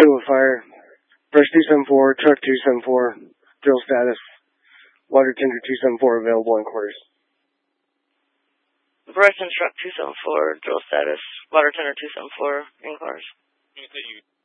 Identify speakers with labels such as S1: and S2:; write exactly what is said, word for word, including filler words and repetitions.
S1: with fire. Brush two seven four, truck two seven four, drill status. Water tender two seven four available in quarters.
S2: Brush and truck two seven four, drill status. Water tender two seven four in quarters.